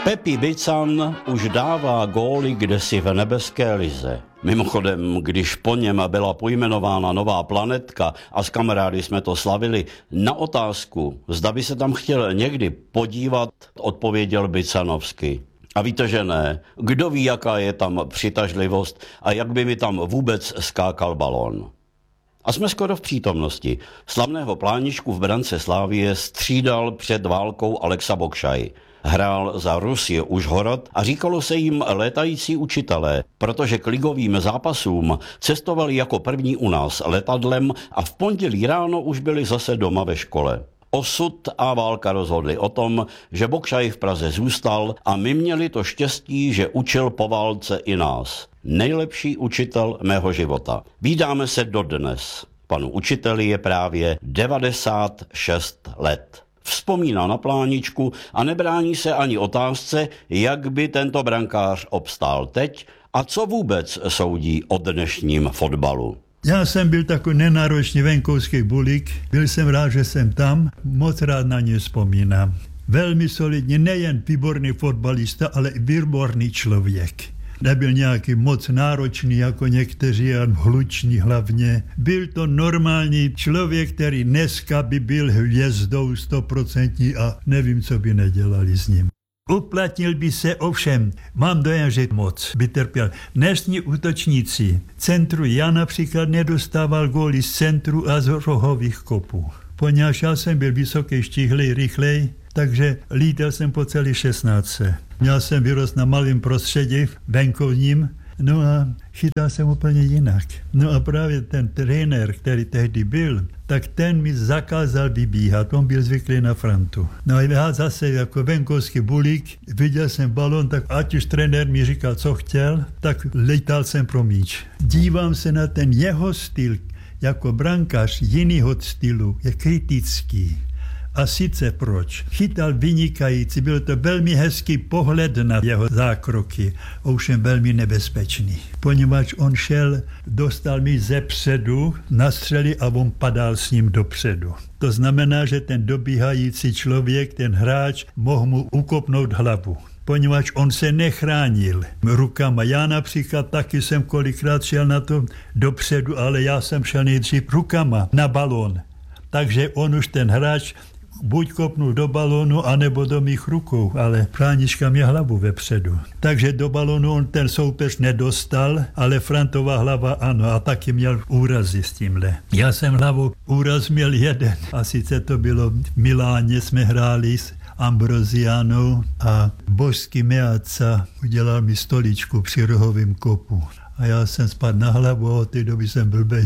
Pepi Bican už dává góly kdesi v nebeské lize. Mimochodem, když po něm byla pojmenována nová planetka a s kamarády jsme to slavili, na otázku, zda by se tam chtěl někdy podívat, odpověděl Bicanovsky. A víte, že ne. Kdo ví, jaká je tam přitažlivost a jak by mi tam vůbec skákal balón. A jsme skoro v přítomnosti. Slavného pláničku v brance Slavie střídal před válkou Alexa Bokšaj. Hrál za Rusie Užhorod a říkalo se jim létající učitelé, protože k ligovým zápasům cestovali jako první u nás letadlem a v pondělí ráno už byli zase doma ve škole. Osud a válka rozhodli o tom, že Bokšaj v Praze zůstal a my měli to štěstí, že učil po válce i nás. Nejlepší učitel mého života. Vídáme se dodnes. Panu učiteli je právě 96 let. Vzpomíná na pláničku a nebrání se ani otázce, jak by tento brankář obstál teď a co vůbec soudí o dnešním fotbalu. Já jsem byl takový nenáročný venkovský bulík, byl jsem rád, že jsem tam, moc rád na ně vzpomínám. Velmi solidní, nejen výborný fotbalista, ale i výborný člověk. Nebyl nějaký moc náročný jako někteří a hlučný hlavně. Byl to normální člověk, který dneska by byl hvězdou 100% a nevím, co by nedělali s ním. Uplatnil by se ovšem, mám dojem, že moc by trpěl. Dnešní útočníci centru, já například nedostával góly z centru a z rohových kopů. Poněvadž já jsem byl vysoký, štíhlej, rychlej, takže lítal jsem po celý 16. Měl jsem vyrost na malém prostředí, venkovním, no a chytal jsem úplně jinak. No a právě ten trenér, který tehdy byl, tak ten mi zakázal vybíhat, on byl zvyklý na frontu. No a já zase jako venkovský bulík, viděl jsem balon, tak ať už trenér mi říkal, co chtěl, tak letal jsem pro míč. Dívám se na ten jeho styl, jako brankář jinýho stylu, je kritický. A sice proč? Chytal vynikající, byl to velmi hezký pohled na jeho zákroky, ovšem velmi nebezpečný. Poněvadž on šel, dostal mi ze předu, nastřeli a on padal s ním dopředu. To znamená, že ten dobíhající člověk, ten hráč, mohl mu ukopnout hlavu. Poněvadž on se nechránil rukama. Já například taky jsem kolikrát šel na to dopředu, ale já jsem šel nejdřív rukama na balón. Takže on už ten hráč buď kopnul do balónu, anebo do mých rukou, ale Plánička měl hlavu vepředu. Takže do balónu on ten soupeř nedostal, ale Frantová hlava ano, a taky měl úrazy s tímhle. Já jsem hlavu úraz měl jeden, a sice to bylo v Miláně, jsme hráli s Ambrozianou a božský Meazza udělal mi stoličku při rohovém kopu. A já jsem spadl na hlavu a od té doby jsem blbej.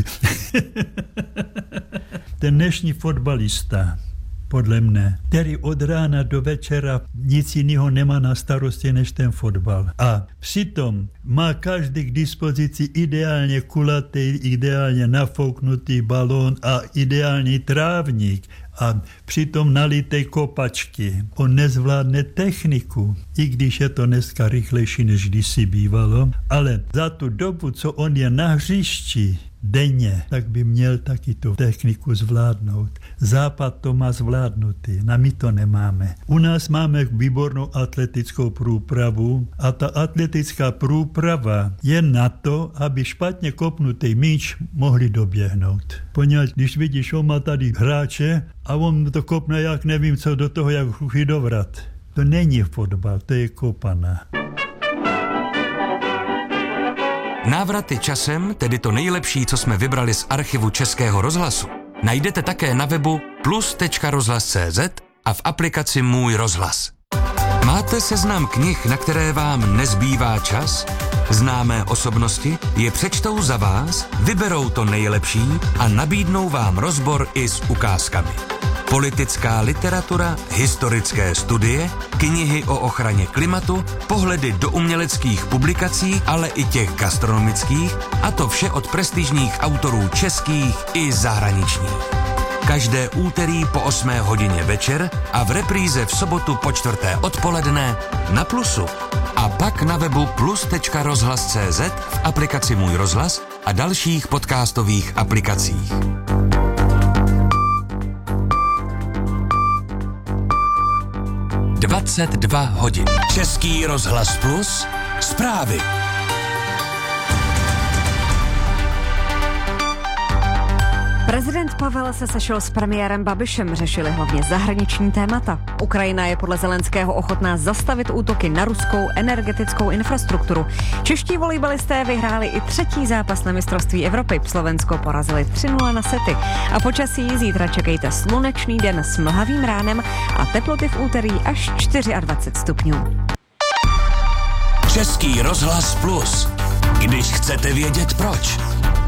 Ten dnešní fotbalista, podle mne, který od rána do večera nic jiného nemá na starosti než ten fotbal. A přitom má každý k dispozici ideálně kulatý, ideálně nafouknutý balón a ideální trávník a přitom nalitej kopačky. On nezvládne techniku, i když je to dneska rychlejší, než kdysi bývalo, ale za tu dobu, co on je na hřišti denně, tak by měl taky tu techniku zvládnout. Západ to má zvládnutý, a my to nemáme. U nás máme výbornou atletickou průpravu a ta atletická průprava je na to, aby špatně kopnutý míč mohli doběhnout. Poněvadž když vidíš, on má tady hráče a on to kopne jak nevím co do toho, jak hluchý dovrat. To není fotbal, to je kopaná. Návraty časem, tedy to nejlepší, co jsme vybrali z archivu Českého rozhlasu, najdete také na webu plus.rozhlas.cz a v aplikaci Můj rozhlas. Máte seznam knih, na které vám nezbývá čas? Známé osobnosti je přečtou za vás, vyberou to nejlepší a nabídnou vám rozbor i s ukázkami. Politická literatura, historické studie, knihy o ochraně klimatu, pohledy do uměleckých publikací, ale i těch gastronomických, a to vše od prestižních autorů českých i zahraničních. Každé úterý po 8 hodině večer a v repríze v sobotu po 4. odpoledne na Plusu. A pak na webu plus.rozhlas.cz, v aplikaci Můj rozhlas a dalších podcastových aplikacích. 22 hodin. Český rozhlas Plus, zprávy. Prezident Pavel se sešel s premiérem Babišem, řešili hlavně zahraniční témata. Ukrajina je podle Zelenského ochotná zastavit útoky na ruskou energetickou infrastrukturu. Čeští volejbalisté vyhráli i 3. zápas na mistrovství Evropy. Slovensko porazili 3-0 na sety. A počasí zítra čekejte slunečný den s mlhavým ránem a teploty v úterý až 24 stupňů. Český rozhlas Plus. Když chcete vědět proč.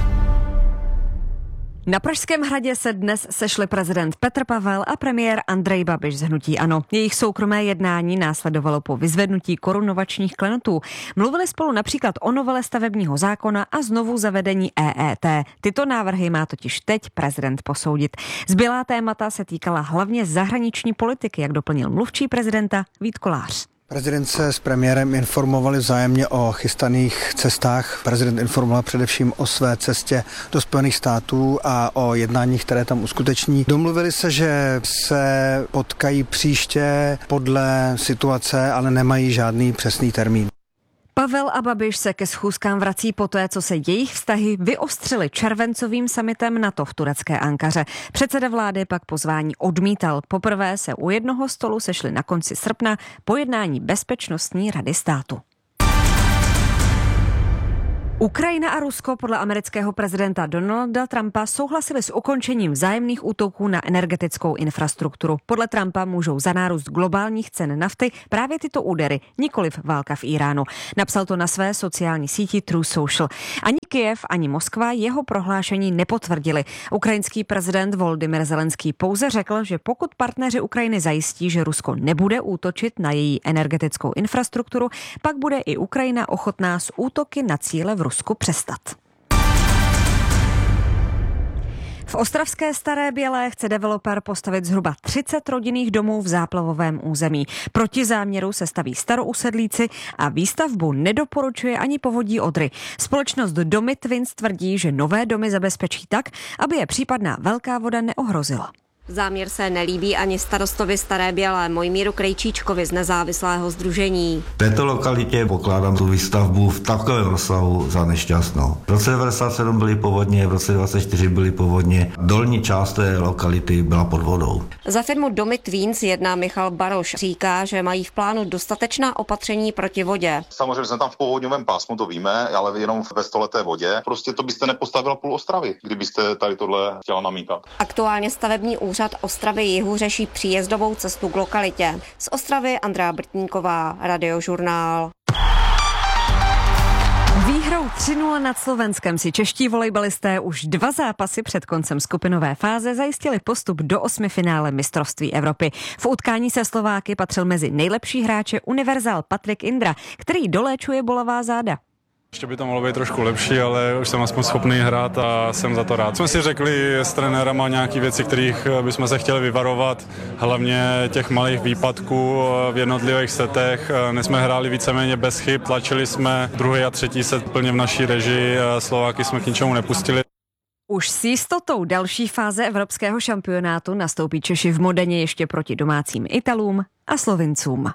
Na Pražském hradě se dnes sešli prezident Petr Pavel a premiér Andrej Babiš z hnutí ANO. Jejich soukromé jednání následovalo po vyzvednutí korunovačních klenotů. Mluvili spolu například o novele stavebního zákona a znovu zavedení EET. Tyto návrhy má totiž teď prezident posoudit. Zbylá témata se týkala hlavně zahraniční politiky, jak doplnil mluvčí prezidenta Vít Kolář. Prezident se s premiérem informovali vzájemně o chystaných cestách. Prezident informoval především o své cestě do Spojených států a o jednáních, které tam uskuteční. Domluvili se, že se potkají příště podle situace, ale nemají žádný přesný termín. Pavel a Babiš se ke schůzkám vrací poté, co se jejich vztahy vyostřily červencovým summitem NATO v turecké Ankaře. Předseda vlády pak pozvání odmítal. Poprvé se u jednoho stolu sešli na konci srpna po jednání Bezpečnostní rady státu. Ukrajina a Rusko podle amerického prezidenta Donalda Trumpa souhlasili s ukončením vzájemných útoků na energetickou infrastrukturu. Podle Trumpa můžou za nárůst globálních cen nafty právě tyto údery, nikoliv válka v Iránu. Napsal to na své sociální síti True Social. Ani Kyjev, ani Moskva jeho prohlášení nepotvrdili. Ukrajinský prezident Volodymyr Zelenský pouze řekl, že pokud partneři Ukrajiny zajistí, že Rusko nebude útočit na její energetickou infrastrukturu, pak bude i Ukrajina ochotná s útoky na cíle v Rusku přestat. V ostravské Staré Bělé chce developer postavit zhruba 30 rodinných domů v záplavovém území. Proti záměru se staví starousedlíci a výstavbu nedoporučuje ani Povodí Odry. Společnost Domy Twins tvrdí, že nové domy zabezpečí tak, aby je případná velká voda neohrozila. Záměr se nelíbí ani starostovi Staré Bělé Mojmíru Krejčíčkovi z nezávislého sdružení. V této lokalitě pokládám tu výstavbu v takovém rozsahu za nešťastnou. V roce 1997 byly povodně, v roce 1924 byly povodně. Dolní část té lokality byla pod vodou. Za firmu Domy Twins jedná Michal Baroš. Říká, že mají v plánu dostatečná opatření proti vodě. Samozřejmě jsme tam v povodňovém pásmu, to víme, ale jenom ve stoleté vodě. Prostě to byste nepostavila půl Ostravy, kdybyste tady tohle chtěla namítat. Aktuálně stavební úřad Ostravy Jihu řeší příjezdovou cestu k lokalitě. Z Ostravy Andrea Brtníková, Radiožurnál. Výhrou 3-0 nad Slovenskem si čeští volejbalisté už 2 zápasy před koncem skupinové fáze zajistili postup do 8finále mistrovství Evropy. V utkání se Slováky patřil mezi nejlepší hráče univerzál Patrik Indra, který doléčuje bolavá záda. Ještě by to mohlo být trošku lepší, ale už jsem aspoň schopný hrát a jsem za to rád. Jsme si řekli s trenérama nějaké věci, kterých bychom se chtěli vyvarovat, hlavně těch malých výpadků v jednotlivých setech. Jsme hráli víceméně bez chyb, tlačili jsme druhý a třetí set plně v naší režii, Slováky jsme k ničemu nepustili. Už s jistotou další fáze evropského šampionátu nastoupí Češi v Modeně ještě proti domácím Italům a Slovincům.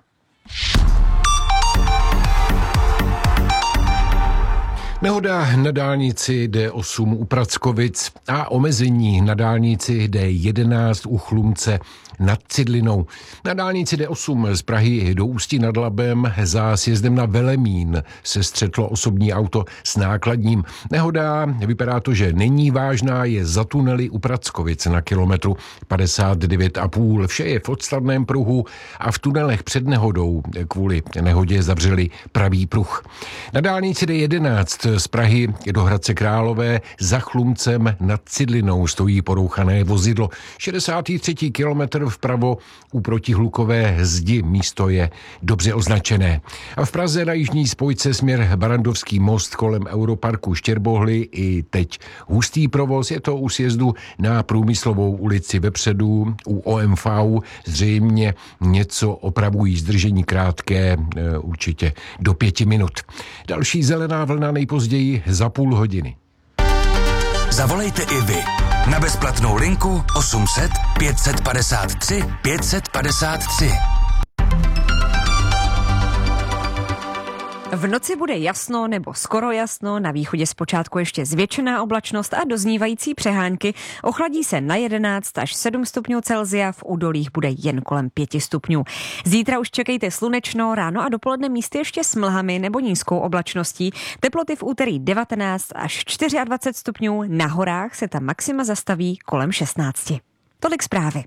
Nehoda na dálnici D8 u Prackovic a omezení na dálnici D11 u Chlumce nad Cidlinou. Na dálnici D8 z Prahy do Ústí nad Labem za sjezdem na Velemín se střetlo osobní auto s nákladním. Nehoda, vypadá to, že není vážná, je za tunely u Prackovic na kilometru 59,5. Vše je v odstavném pruhu a v tunelech před nehodou kvůli nehodě zavřeli pravý pruh. Na dálnici D11 z Prahy do Hradce Králové za Chlumcem nad Cidlinou stojí porouchané vozidlo. 63. kilometr vpravo u protihlukové zdi, místo je dobře označené. A v Praze na jižní spojce směr Barandovský most kolem Europarku Štěrbohly i teď hustý provoz, je to u sjezdu na Průmyslovou ulici vepředu u OMV, zřejmě něco opravují, zdržení krátké, určitě do 5 minut. Další zelená vlna nejpozději za půl hodiny. Zavolejte i vy na bezplatnou linku 800 553 553. V noci bude jasno nebo skoro jasno, na východě zpočátku ještě zvětšená oblačnost a doznívající přehánky. Ochladí se na 11 až 7 stupňů Celsia, v údolích bude jen kolem 5 stupňů. Zítra už čekejte slunečno, ráno a dopoledne místy ještě s mlhami nebo nízkou oblačností. Teploty v úterý 19 až 24 stupňů, na horách se ta maxima zastaví kolem 16. Tolik zprávy.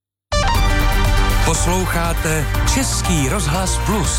Posloucháte Český rozhlas Plus.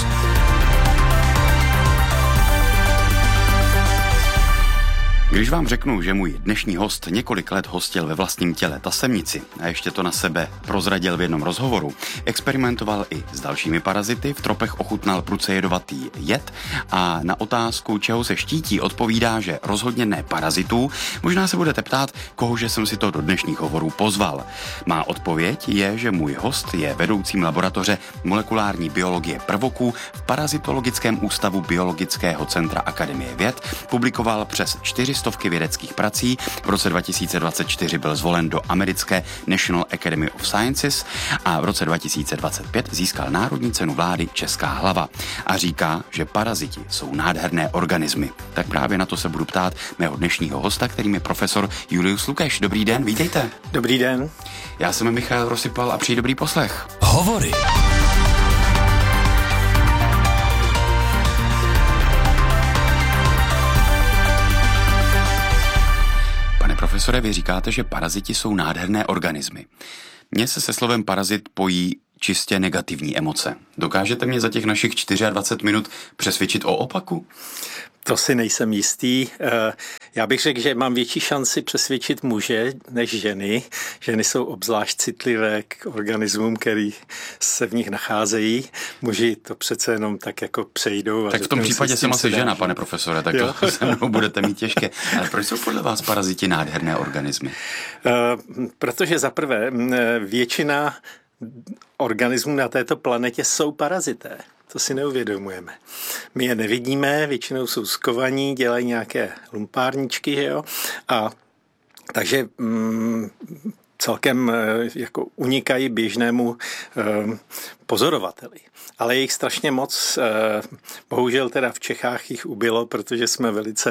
Když vám řeknu, že můj dnešní host několik let hostil ve vlastním těle tasemnici a ještě to na sebe prozradil v jednom rozhovoru, experimentoval i s dalšími parazity, v tropech ochutnal prudce jedovatý jed a na otázku, čeho se štítí, odpovídá, že rozhodně ne parazitů, možná se budete ptát, kohože jsem si to do dnešních hovorů pozval. Má odpověď je, že můj host je vedoucím laboratoře molekulární biologie prvoků v Parazitologickém ústavu Biologického centra Akademie věd, publikoval přes 400 vědeckých prací. V roce 2024 byl zvolen do americké National Academy of Sciences a v roce 2025 získal Národní cenu vlády Česká hlava. A říká, že paraziti jsou nádherné organismy. Tak právě na to se budu ptát mého dnešního hosta, kterým je profesor Julius Lukeš. Dobrý den, vítejte. Dobrý den. Já jsem Michal Rosypal a přeji dobrý poslech. Hovory. Profesore, vy říkáte, že paraziti jsou nádherné organismy. Mně se slovem parazit pojí čistě negativní emoce. Dokážete mě za těch našich 24 minut přesvědčit o opaku? To si nejsem jistý. Já bych řekl, že mám větší šanci přesvědčit muže než ženy. Ženy jsou obzvlášť citlivé k organismům, který se v nich nacházejí. Muži to přece jenom tak jako přejdou. Tak v tom případě jsem asi žena, pane profesore, tak to se mnou budete mít těžké. Ale proč jsou podle vás paraziti nádherné organismy? Protože za prvé většina organismů na této planetě jsou parazité. To si neuvědomujeme. My je nevidíme, většinou jsou skovaní, dělají nějaké lumpárničky, že jo? A takže celkem jako unikají běžnému pozorovateli. Ale je jich strašně moc. Bohužel teda v Čechách jich ubylo, protože jsme velice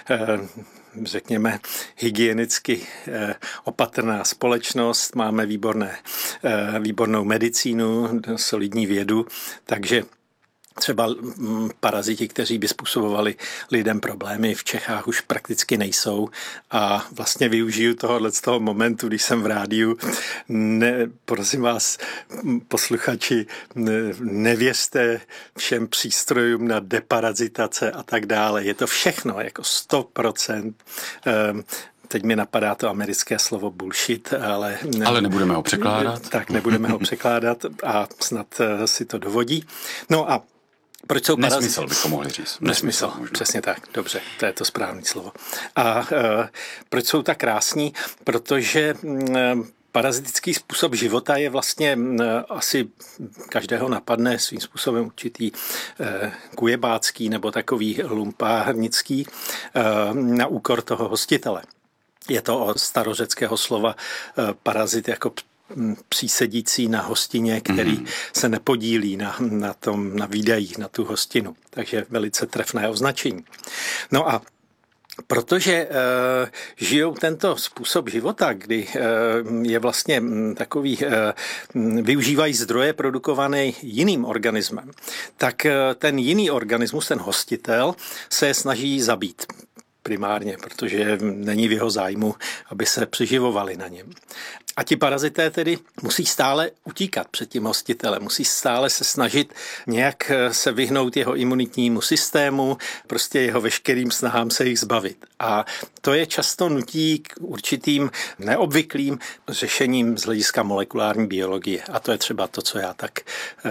řekněme, hygienicky opatrná společnost, máme výbornou medicínu, solidní vědu, takže třeba paraziti, kteří by způsobovali lidem problémy, v Čechách už prakticky nejsou a vlastně využiju z toho momentu, když jsem v rádiu. Prosím vás, posluchači, nevěřte všem přístrojům na deparazitace a tak dále. Je to všechno, jako 100%. Teď mi napadá to americké slovo bullshit, ale nebudeme ho překládat. Tak, nebudeme ho překládat a snad si to dovodí. No a proč jsou nesmysl bychom mohli říct. Nesmysl, přesně tak, dobře, to je to správné slovo. A proč jsou tak krásní? Protože parazitický způsob života je vlastně asi každého napadne svým způsobem určitý kujebácký nebo takový lumpárnický na úkor toho hostitele. Je to od starořeckého slova parazit jako přísedící na hostině, který se nepodílí na výdajích na tu hostinu. Takže velice trefné označení. No a protože žijou tento způsob života, kdy je vlastně takový, využívají zdroje produkované jiným organismem, tak ten jiný organismus, ten hostitel, se snaží zabít. Primárně, protože není v jeho zájmu, aby se přeživovali na něm. A ti parazité tedy musí stále utíkat před tím hostitelem, musí stále se snažit nějak se vyhnout jeho imunitnímu systému, prostě jeho veškerým snahám se jich zbavit. A to je často nutí k určitým neobvyklým řešením z hlediska molekulární biologie. A to je třeba to, co já tak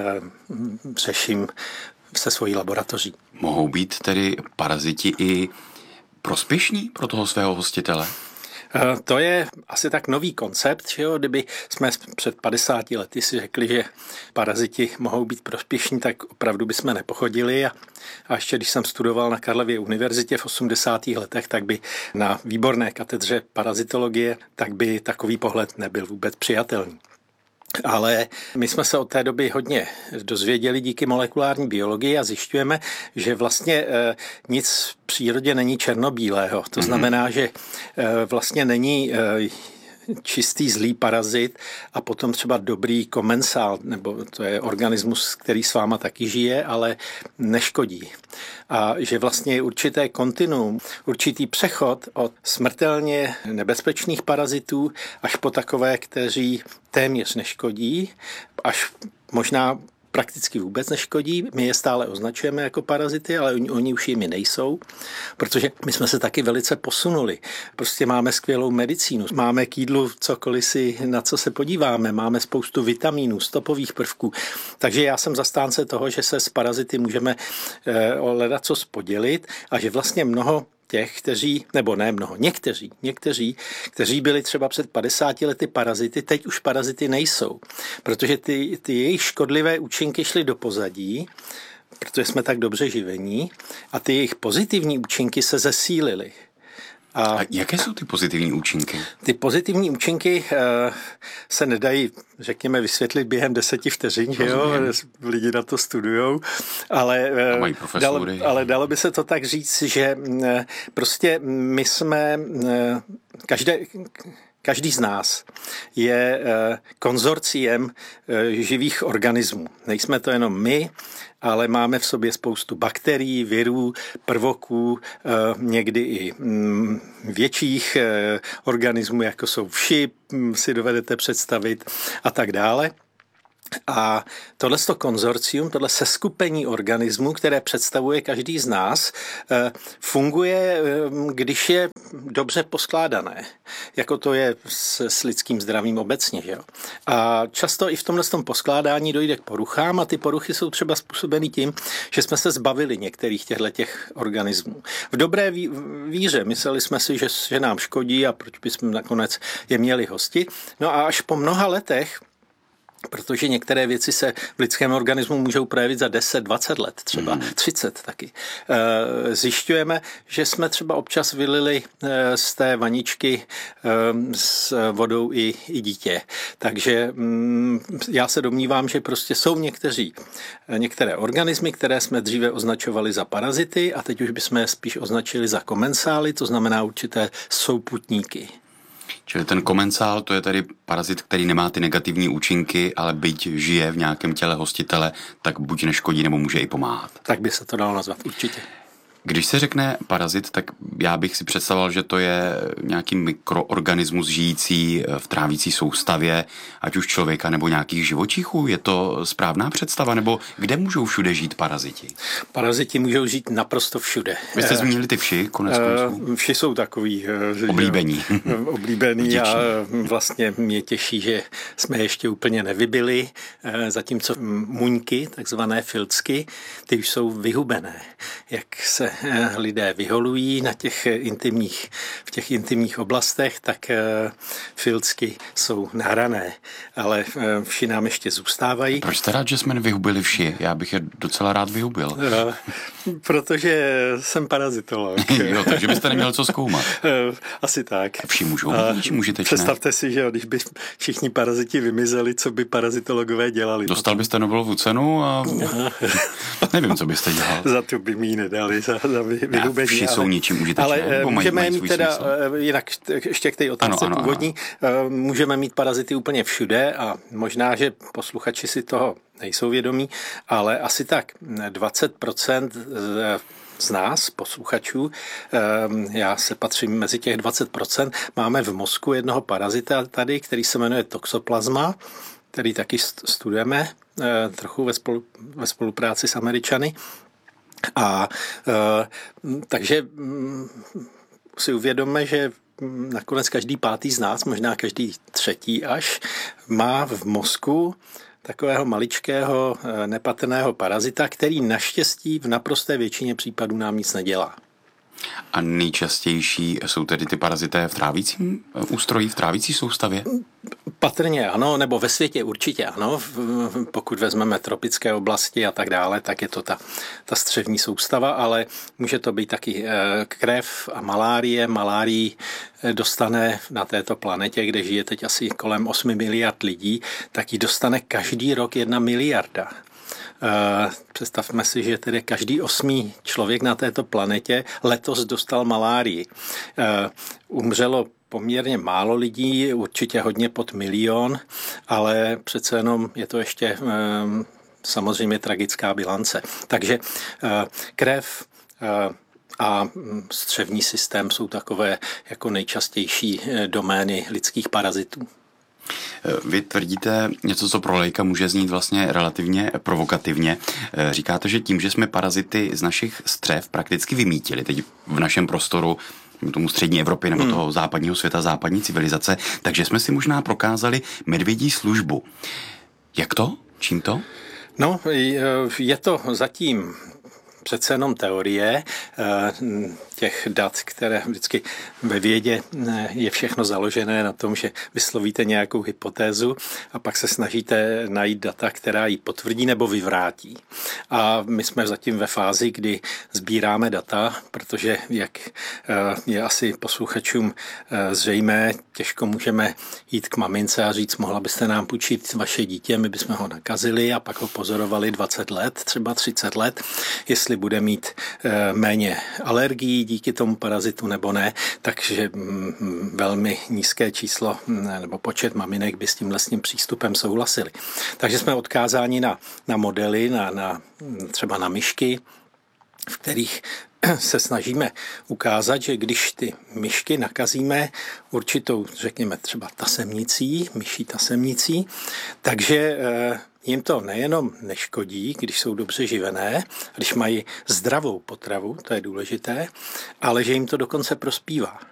řeším se svojí laboratoří. Mohou být tedy paraziti i prospěšní pro toho svého hostitele? To je asi tak nový koncept, že jo? Kdyby jsme před 50 lety si řekli, že paraziti mohou být prospěšní, tak opravdu bychom nepochodili. A ještě když jsem studoval na Karlově univerzitě v 80. letech, tak by na výborné katedře parazitologie, tak by takový pohled nebyl vůbec přijatelný. Ale my jsme se od té doby hodně dozvěděli díky molekulární biologii a zjišťujeme, že vlastně nic v přírodě není černobílého. To znamená, že vlastně není čistý zlý parazit a potom třeba dobrý komensál, nebo to je organismus, který s váma taky žije, ale neškodí. A že vlastně je určité kontinuum, určitý přechod od smrtelně nebezpečných parazitů až po takové, kteří téměř neškodí, až možná prakticky vůbec neškodí. My je stále označujeme jako parazity, ale oni už jimi nejsou, protože my jsme se taky velice posunuli. Prostě máme skvělou medicínu, máme k jídlu cokoliv si, na co se podíváme, máme spoustu vitamínů, stopových prvků. Takže já jsem zastánce toho, že se s parazity můžeme o ledacos podělit a že vlastně mnoho těch, někteří, kteří byli třeba před 50 lety parazity, teď už parazity nejsou, protože ty jejich škodlivé účinky šly do pozadí, protože jsme tak dobře živení a ty jejich pozitivní účinky se zesílily. A jaké jsou ty pozitivní účinky? Ty pozitivní účinky se nedají, řekněme, vysvětlit během 10 vteřin, že jo? Lidi na to studujou, ale dalo by se to tak říct, že prostě my jsme, každý z nás je konzorciem živých organismů. Nejsme to jenom my, ale máme v sobě spoustu bakterií, virů, prvoků, někdy i větších organismů, jako jsou vši, si dovedete představit a tak dále. A tohleto konzorcium, tohle seskupení organismů, které představuje každý z nás, funguje, když je dobře poskládané, jako to je s lidským zdravím obecně. Že jo? A často i v tomhle poskládání dojde k poruchám a ty poruchy jsou třeba způsobeny tím, že jsme se zbavili některých těchto organismů. V dobré víře mysleli jsme si, že nám škodí a proč bychom nakonec je měli hostit. No a až po mnoha letech, protože některé věci se v lidském organismu můžou projevit za 10, 20 let, třeba 30 taky. Zjišťujeme, že jsme třeba občas vylili z té vaničky s vodou i dítě. Takže já se domnívám, že prostě jsou některé organismy, které jsme dříve označovali za parazity a teď už bychom je spíš označili za komensály, to znamená určité souputníky. Čili ten komensál, to je tady parazit, který nemá ty negativní účinky, ale byť žije v nějakém těle hostitele, tak buď neškodí, nebo může i pomáhat. Tak by se to dalo nazvat, určitě. Když se řekne parazit, tak já bych si představoval, že to je nějaký mikroorganismus žijící v trávící soustavě, ať už člověka nebo nějakých živočichů. Je to správná představa, nebo kde můžou všude žít paraziti? Paraziti můžou žít naprosto všude. Vy jste zmínili ty vši, konec konců? Vši jsou takový oblíbený a vlastně mě těší, že jsme ještě úplně nevybili, zatímco muňky, takzvané filcky, ty už jsou vyhubené. Jak se lidé vyholují v těch intimních oblastech, tak filcky jsou nahrané, ale vši nám ještě zůstávají. Proč jste rád, že jsme nevyhubili vši? Já bych je docela rád vyhubil. Protože jsem parazitolog. Jo, takže byste neměl co zkoumat. Asi tak. Vši můžou být užitečné. Představte si, že když by všichni paraziti vymizeli, co by parazitologové dělali. Dostal byste Nobelovu cenu a nevím, co byste dělal. Za to by mi ji nedali, za vyhubení. Vši jsou ničím užitečné. Ale můžeme mít teda, jinak ještě k té otázce původní, můžeme mít parazity úplně všude a možná, že posluchači si toho nejsou vědomí, ale asi tak 20% z nás, posluchačů, já se patřím mezi těch 20%, máme v mozku jednoho parazita tady, který se jmenuje toxoplasma, který taky studujeme trochu ve spolupráci s Američany. A takže si uvědomme, že nakonec každý pátý z nás, možná každý třetí až, má v mozku takového maličkého nepatrného parazita, který naštěstí v naprosté většině případů nám nic nedělá. A nejčastější jsou tedy ty parazité v trávicím ústrojí, v trávicí soustavě? Patrně ano, nebo ve světě určitě ano. Pokud vezmeme tropické oblasti a tak dále, tak je to ta střevní soustava, ale může to být taky krev a malárie. Malárii dostane na této planetě, kde žije teď asi kolem 8 miliard lidí, tak ji dostane každý rok 1 miliarda. Představme si, že tedy každý 8. člověk na této planetě letos dostal malárii. Umřelo poměrně málo lidí, určitě hodně pod 1 milion, ale přece jenom je to ještě samozřejmě tragická bilance. Takže krev a střevní systém jsou takové jako nejčastější domény lidských parazitů. Vy tvrdíte něco, co pro laika může znít vlastně relativně provokativně. Říkáte, že tím, že jsme parazity z našich střev prakticky vymítili teď v našem prostoru, tomu střední Evropy nebo toho západního světa, západní civilizace, takže jsme si možná prokázali medvědí službu. Jak to? Čím to? No, je to zatím přece jenom teorie těch dat, které vždycky ve vědě je všechno založené na tom, že vyslovíte nějakou hypotézu a pak se snažíte najít data, která ji potvrdí nebo vyvrátí. A my jsme zatím ve fázi, kdy sbíráme data, protože jak je asi posluchačům zřejmé, těžko můžeme jít k mamince a říct, mohla byste nám půjčit vaše dítě, my bychom ho nakazili a pak ho pozorovali 20 let, třeba 30 let, jestli bude mít méně alergií díky tomu parazitu nebo ne, takže velmi nízké číslo nebo počet maminek by s tím vlastním přístupem souhlasili. Takže jsme odkázáni na modely, třeba na myšky, v kterých se snažíme ukázat, že když ty myšky nakazíme určitou, řekněme třeba tasemnicí, myší tasemnicí, takže jim to nejenom neškodí, když jsou dobře živené, když mají zdravou potravu, to je důležité, ale že jim to dokonce prospívá.